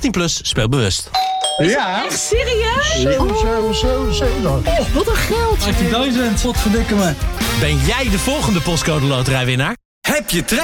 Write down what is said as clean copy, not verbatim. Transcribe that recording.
18 plus, speel bewust. Ja. Echt serieus? 7. Oh, wat een geld. 18.000. Wat verdikken me. Ben jij de volgende postcode loterijwinnaar? Heb je